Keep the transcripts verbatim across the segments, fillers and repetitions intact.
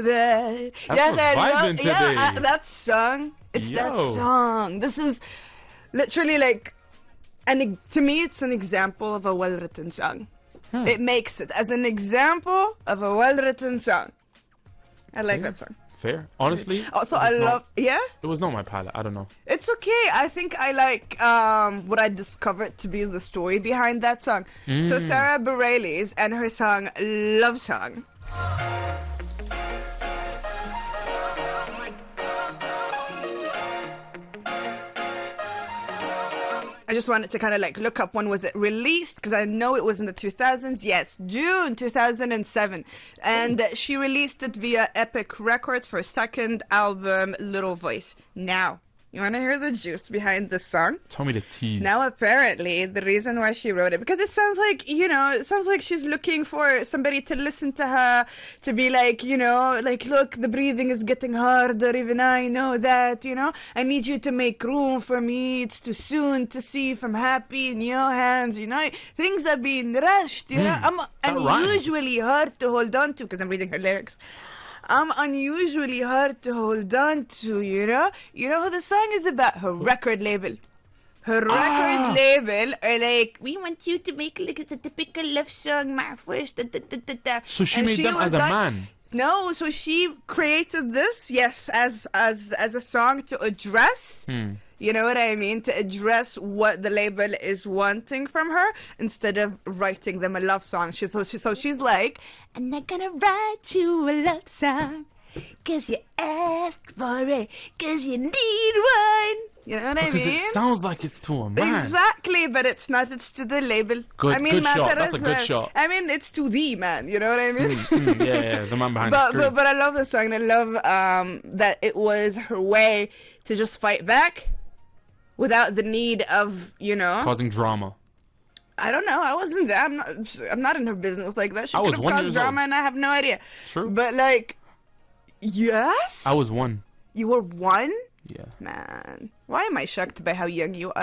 that. That's yeah, what's that, vibing yeah, today. uh, that song. It's Yo. that song. This is literally like, and to me, it's an example of a well-written song. Hmm. It makes it as an example of a well-written song. I like yeah. that song. Fair. Honestly. Also, I not, love. Yeah. It was not my palette. I don't know. It's okay. I think I like um, what I discovered to be the story behind that song. Mm. So Sarah Bareilles and her song "Love Song." I just wanted to kind of like look up when was it released, because I know it was in the two thousands. Yes, June two thousand seven. And she released it via Epic Records for her second album, Little Voice. Now, you want to hear the juice behind this song? Tell me the tea. Now, apparently, the reason why she wrote it, because it sounds like, you know, it sounds like she's looking for somebody to listen to her, to be like, you know, like, look, the breathing is getting harder, even I know that, you know. I need you to make room for me. It's too soon to see if I'm happy in your hands, you know. Things are being rushed, you know. Mm, I'm right. unusually hard to hold on to, because I'm reading her lyrics. I'm unusually hard to hold on to, you know? You know who the song is about? Her record label. Her record ah. label are like, we want you to make like it's a typical love song, my first. Da, da, da, da, da. So she and made she them as a like, man? No, so she created this, yes, as as as a song to address, hmm. you know what I mean? To address what the label is wanting from her instead of writing them a love song. She, so, she, so she's like, I'm not gonna write you a love song because you asked for it, because you need one. You know what because I mean? It sounds like it's to a man. Exactly, but it's not. It's to the label. Good, I mean, good shot. Teresa, That's a good shot. I mean, it's to the man. You know what I mean? Mm, mm, yeah, yeah, the man behind but, the screen. But, but I love the song. I love um, that it was her way to just fight back without the need of, you know, causing drama. I don't know. I wasn't there. I'm not. I'm not in her business like that. She I could was have one caused years drama, old. and I have no idea. True. But like, yes. I was one. You were one. Yeah. Man, why am I shocked by how young you are?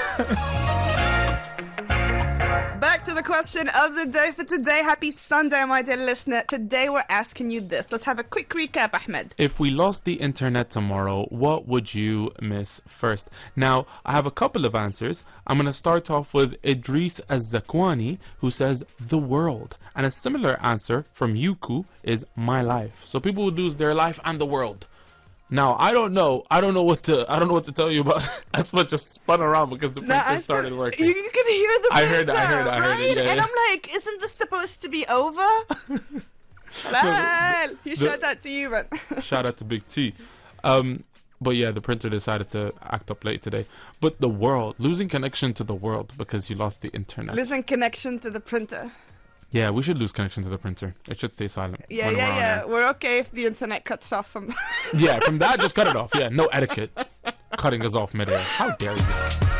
Back to the question of the day for today. Happy Sunday, my dear listener. Today we're asking you this. Let's have a quick recap, Ahmed. If we lost the internet tomorrow, what would you miss first? Now, I have a couple of answers. I'm going to start off with Idris Az-Zakwani, who says the world. And a similar answer from Yuku is my life. So people would lose their life and the world. Now, I don't know. I don't know what to. I don't know what to tell you about. Asma just spun around because the printer no, started working. You, you can hear the printer, I heard that. I heard that. I heard right? it. Yeah, and yeah. I'm like, isn't this supposed to be over? Halal. You shout out to you, man. Shout out to Big T. Um, but yeah, the printer decided to act up late today. But the world, losing connection to the world because you lost the internet. Losing connection to the printer. Yeah, we should lose connection to the printer. It should stay silent. Yeah, when yeah, we're yeah. on We're okay if the internet cuts off from... yeah, from that, just cut it off. Yeah, no etiquette. Cutting us off midair. How dare you?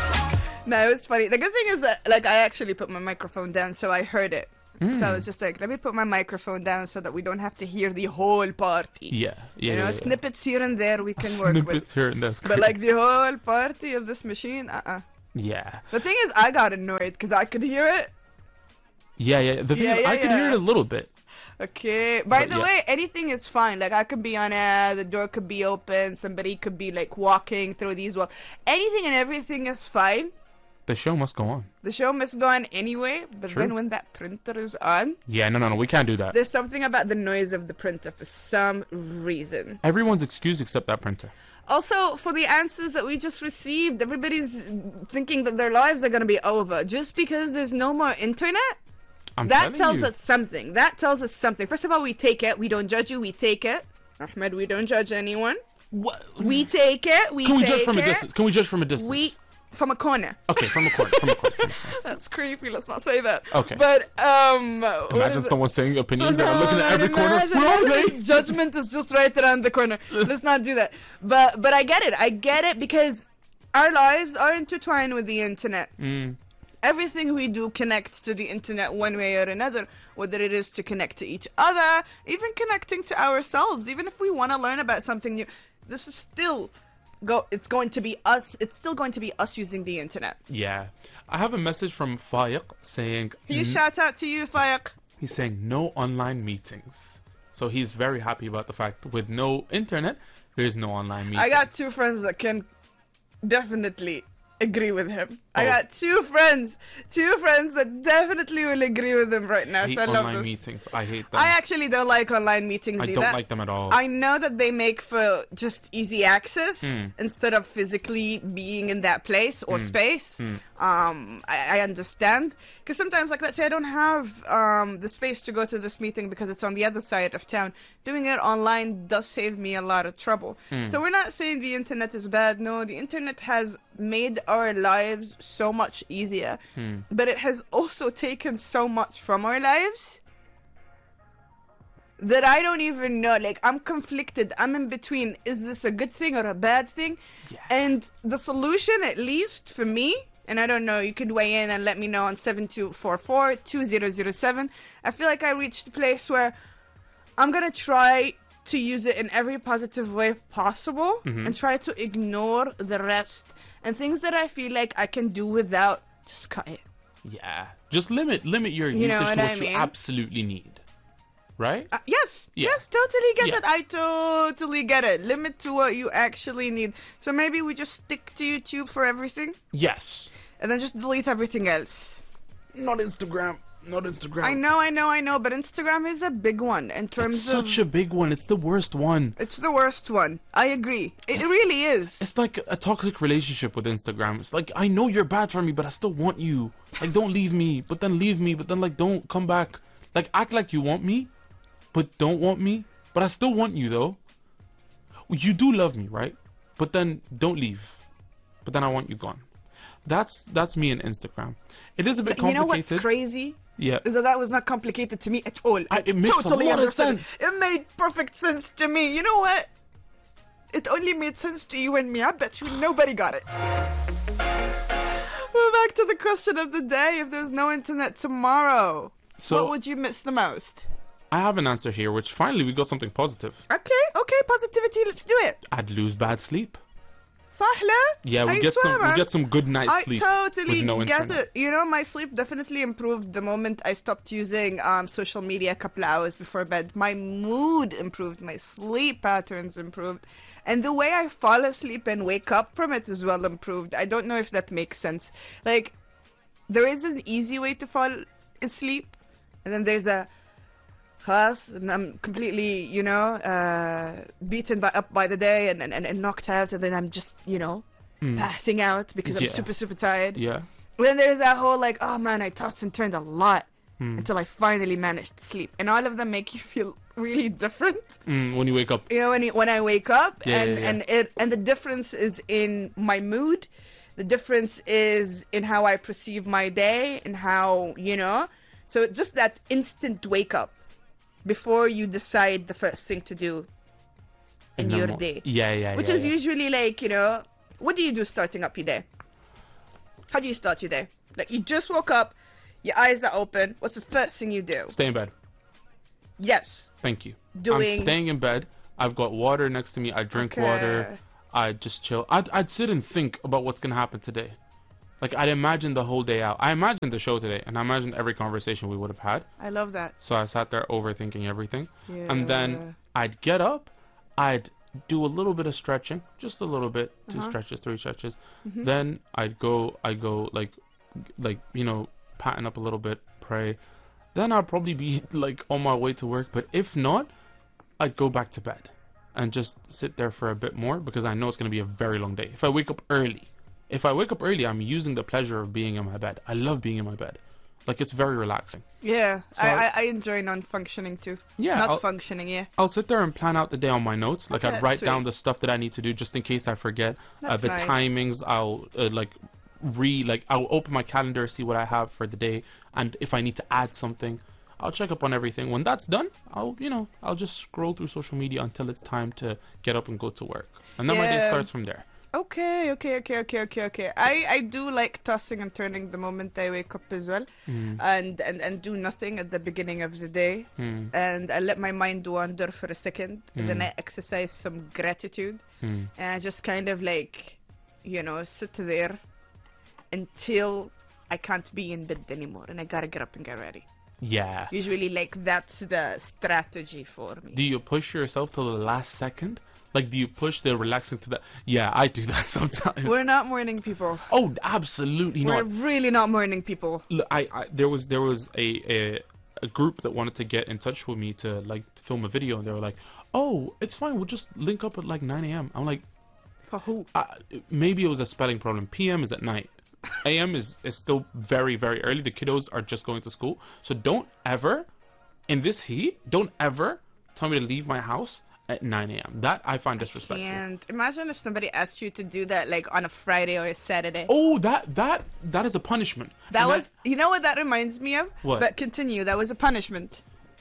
No, it's funny. The good thing is that, like, I actually put my microphone down so I heard it. Mm. So I was just like, let me put my microphone down so that we don't have to hear the whole party. Yeah, yeah, You know, yeah, snippets yeah. here and there we can work Snippets with. here and there. But, like, the whole party of this machine, uh-uh. Yeah. The thing is, I got annoyed because I could hear it. Yeah, yeah. The thing yeah, is, yeah, I can yeah. hear it a little bit. Okay. By But the yeah. way, anything is fine. Like, I could be on air, the door could be open, somebody could be, like, walking through these walls. Anything and everything is fine. The show must go on. The show must go on anyway, but True. then when that printer is on... Yeah, no, no, no. We can't do that. There's something about the noise of the printer for some reason. Everyone's excused except that printer. Also, for the answers that we just received, everybody's thinking that their lives are going to be over just because there's no more internet. I'm that tells you. us something. That tells us something. First of all, we take it. We don't judge you. We take it. Ahmed, we don't judge anyone. What? We take it. We Can we take judge from it. a distance? Can we judge from a distance? We from a corner. Okay, from a corner. From a corner. From a corner. That's creepy. Let's not say that. Okay. But um, Imagine someone saying opinions no, and I'm looking at every corner. imagine, Where are imagine they? Judgment is just right around the corner. Let's not do that. But but I get it. I get it because our lives are intertwined with the internet. Mm. Everything we do connects to the internet one way or another, whether it is to connect to each other, even connecting to ourselves. Even if we want to learn about something new, this is still go. It's going to be us. It's still going to be us using the internet. Yeah. I have a message from Faiq saying... Can you shout out to you, Fayaq? He's saying no online meetings. So he's very happy about the fact with no internet, there's no online meeting. I got two friends that can definitely agree with him. Oh. I got two friends, two friends that definitely will agree with him right now. I hate so I love online this. meetings. I hate them. I actually don't like online meetings I either. don't like them at all. I know that they make for just easy access Mm. instead of physically being in that place or Mm. space. Mm. Um, I, I understand. Because sometimes, like, let's say I don't have um, the space to go to this meeting because it's on the other side of town. Doing it online does save me a lot of trouble. Mm. So we're not saying the internet is bad. No, the internet has made our lives so much easier. Mm. But it has also taken so much from our lives that I don't even know. Like, I'm conflicted. I'm in between. Is this a good thing or a bad thing? Yeah. And the solution, at least for me, and I don't know, you could weigh in and let me know on seven two four four, two zero zero seven. I feel like I reached a place where I'm going to try to use it in every positive way possible Mhm. and try to ignore the rest. And things that I feel like I can do without, just cut it. Yeah. Just limit limit your You know usage what to what I you mean? absolutely need. Right? Uh, yes, Yeah. yes, totally get Yeah. it. I totally get it. Limit to what you actually need. So maybe we just stick to YouTube for everything Yes. and then just delete everything else. Not Instagram. Not Instagram. I know, I know, I know, but Instagram is a big one in terms It's of... such a big one. It's the worst one. It's the worst one. I agree. It really is. It's like a toxic relationship with Instagram. It's like, I know you're bad for me, but I still want you. Like, don't leave me, but then leave me, but then, like, don't come back. Like, act like you want me, but don't want me. But I still want you, though. You do love me, right? But then don't leave. But then I want you gone. That's that's me and Instagram. It is a bit But you know what's complicated. crazy? Yeah. Is that that was not complicated to me at all. I- it makes a totally lot of understood it. sense. It made perfect sense to me. You know what? It only made sense to you and me. I bet you nobody got it. We're back to the question of the day. If there's no internet tomorrow, So what would you miss the most? I have an answer here, which finally we got something positive. Okay, okay, positivity. Let's do it. I'd lose bad sleep. Sahla? Yeah, we I get swear, some we man. get some good night's I sleep totally with no get internet. it. You know, my sleep definitely improved the moment I stopped using um, social media a couple of hours before bed. My mood improved. My sleep patterns improved. And the way I fall asleep and wake up from it as well improved. I don't know if that makes sense. Like, there is an easy way to fall asleep. And then there's a... Khas, and I'm completely, you know, uh, beaten by, up by the day and, and, and knocked out. And then I'm just, you know... Mm. passing out because I'm Yeah. super, super tired. Yeah. Then there's that whole like, oh man, I tossed and turned a lot Mm. until I finally managed to sleep. And all of them make you feel really different. Mm, when you wake up. You know, when, you, when I wake up Yeah, and, yeah, yeah. and it and the difference is in my mood. The difference is in how I perceive my day and how, you know. So just that instant wake up before you decide the first thing to do in And then your what- day. Yeah, yeah, Which yeah, is yeah. usually like, you know, what do you do starting up your day? How do you start your day? Like, you just woke up, your eyes are open. What's the first thing you do? Stay in bed. Yes. Thank you. Doing- I'm staying in bed. I've got water next to me. I drink Okay. water. I just chill. I'd, I'd sit and think about what's going to happen today. Like, I'd imagine the whole day out. I imagined the show today, and I imagined every conversation we would have had. I love that. So I sat there overthinking everything. Yeah. And then I'd get up. I'd do a little bit of stretching. Just a little bit. Two Uh-huh. stretches, three stretches. Mhm. Then I'd go, I'd go, like, like, you know, patting up a little bit, pray. Then I'd probably be, like, on my way to work. But if not, I'd go back to bed and just sit there for a bit more because I know it's going to be a very long day. If I wake up early, if I wake up early, I'm using the pleasure of being in my bed. I love being in my bed. Like, it's very relaxing. Yeah, So- I, I, I enjoy non-functioning too. Yeah, Not I'll- functioning, yeah. I'll sit there and plan out the day on my notes. Like, Okay, I'd write sweet. down the stuff that I need to do just in case I forget. Uh, That's the nice. timings, I'll, uh, like, re, like, I'll open my calendar, see what I have for the day. And if I need to add something, I'll check up on everything. When that's done, I'll, you know, I'll just scroll through social media until it's time to get up and go to work. And then my day Yeah. starts from there. Okay, okay, okay, okay, okay, okay. I, I do like tossing and turning the moment I wake up as well. Mm. And, and, and do nothing at the beginning of the day. Mm. And I let my mind wander for a second. And then Mm. I exercise some gratitude. Mm. And I just kind of like, you know, sit there until I can't be in bed anymore and I gotta get up and get ready. Yeah. Usually, like, that's the strategy for me. Do you push yourself till the last second? Like, do you push the relaxing to the... Yeah, I do that sometimes. We're not morning people. Oh, absolutely We're not. really not morning people. Look, I, I there was there was a, a a group that wanted to get in touch with me to like film a video, and they were like, "Oh, it's fine. We'll just link up at like nine a.m." I'm like, For who? uh, maybe it was a spelling problem. P M is at night. A M is is still very very early. The kiddos are just going to school, so don't ever, in this heat, don't ever tell me to leave my house at nine a.m. That I find disrespectful. And imagine if somebody asked you to do that like on a Friday or a Saturday. Oh, that that that is a punishment. That And was, you know what that reminds me of? What? But continue. That was a punishment.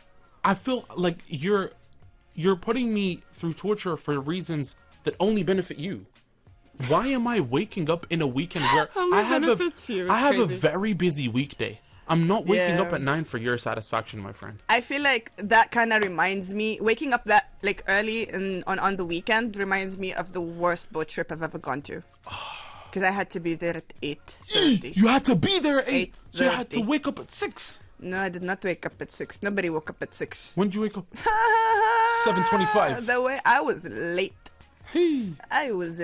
I feel like you're you're putting me through torture for reasons that only benefit you. Why am I waking up in a weekend where Only I have a benefits you. It's I have crazy. a very busy weekday? I'm not waking Yeah. up at nine for your satisfaction, my friend. I feel like that kind of reminds me, waking up that like early in, on, on the weekend reminds me of the worst boat trip I've ever gone to. Because I had to be there at eight thirty. You had to be there at eight, so you had to eight thirty. wake up at six. No, I did not wake up at six. Nobody woke up at six. When did you wake up? seven twenty-five. The way I was late. Hey. I was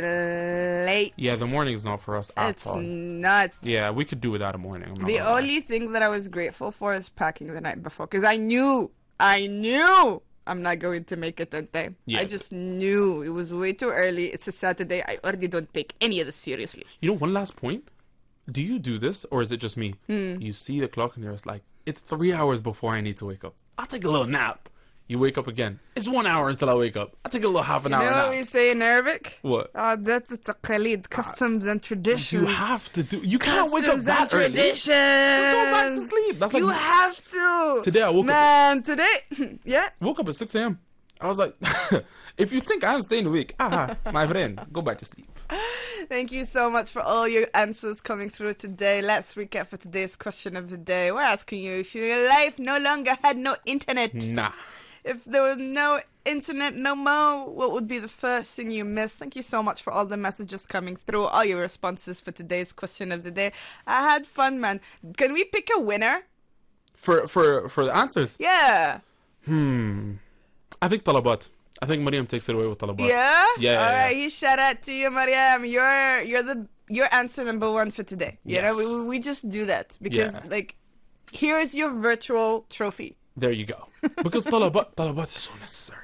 late. Yeah, the morning is not for us at It's all. not. Yeah, we could do without a morning. I'm not The gonna lie. only thing that I was grateful for is packing the night before. Because I knew, I knew I'm not going to make it on time. Yeah. I just knew it was way too early. It's a Saturday. I already don't take any of this seriously. You know, one last point. Do you do this, or is it just me? Hmm. You see the clock and you're just like, it's three hours before I need to wake up. I'll take a little nap. You wake up again. It's one hour until I wake up. I'll take a little half an You hour know what nap. we say in Arabic? What? Oh, that's it's a khalid, customs and traditions. You have to do. You can't wake up Customs that and early. traditions. Go back to sleep. That's like You have to. Today I woke up- Man, today, yeah. woke up at six a.m. I was like, if you think I'm staying awake, ah, my friend, go back to sleep. Thank you so much for all your answers coming through today. Let's recap for today's question of the day. We're asking you if your life no longer had no internet. Nah. If there was no internet no more, what would be the first thing you miss? Thank you so much for all the messages coming through, all your responses for today's question of the day. I had fun, man. Can we pick a winner? For for for the answers, Yeah. hmm. I think Talabat. I think Mariam takes it away with Talabat. Yeah? Yeah, yeah, All yeah. right, huge shout out to you, Mariam. You're you're the your answer number one for today. You Yes. know, we we just do that because Yeah. like here's your virtual trophy. There you go. Because Talabat, Talabat is so necessary.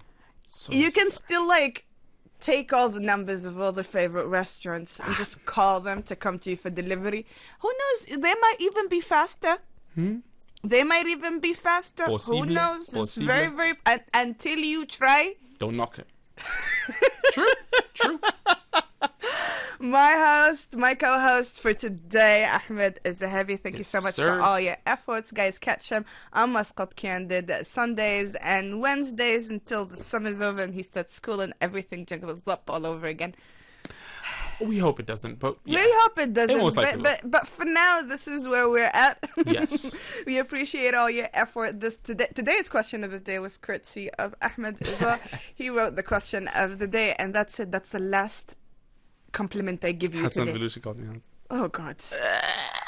So You can necessary. still like take all the numbers of all the favorite restaurants and just call them to come to you for delivery. Who knows? They might even be faster. Hmm? They might even be faster. Possible. Who knows? It's Possible. very, very. And, until you try. Don't knock it. True. True. My host, my co-host for today, Ahmed Zahabi. Thank you Yes, so much sir. for all your efforts, guys. Catch him on Muscat Candid Sundays and Wednesdays until the summer's over and he starts school and everything juggles up all over again. We hope it doesn't, but yeah. We hope it doesn't. It most likely but, but but for now, this is where we're at. Yes. We appreciate all your effort. This today, today's question of the day was courtesy of Ahmed Iba. He wrote the question of the day, and that's it. That's the last compliment I give you Hassan today. Belushi called me out. Oh God.